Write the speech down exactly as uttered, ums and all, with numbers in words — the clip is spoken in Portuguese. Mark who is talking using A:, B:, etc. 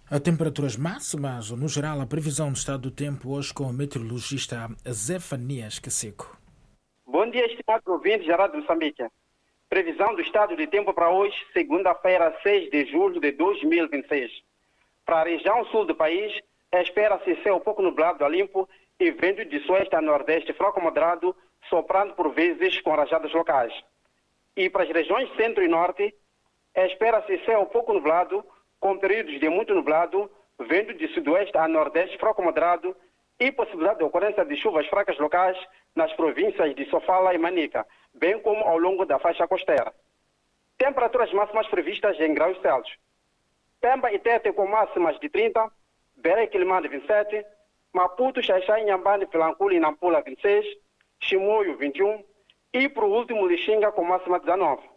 A: A temperaturas máximas, no geral, a previsão do estado do tempo hoje com o meteorologista Zefanias Caseco.
B: Bom dia, estimados ouvintes da Rádio Moçambique. Previsão do estado de tempo para hoje, segunda-feira, seis de julho de dois mil e vinte e seis. Para a região sul do país, espera-se céu pouco nublado a limpo e vento de sueste a nordeste fraco moderado, soprando por vezes com rajadas locais. E para as regiões centro e norte, espera-se céu pouco nublado, com períodos de muito nublado, vento de sudoeste a nordeste fraco moderado e possibilidade de ocorrência de chuvas fracas locais nas províncias de Sofala e Manica, bem como ao longo da faixa costeira. Temperaturas máximas previstas em graus Celsius. Pemba e Tete com máximas de trinta, Belém e Quilimane vinte e sete, Maputo, Xaixai, Inhambane, Pelancula e Nampula vinte e seis, Chimoio vinte e um e, por último, Lixinga com máxima dezanove.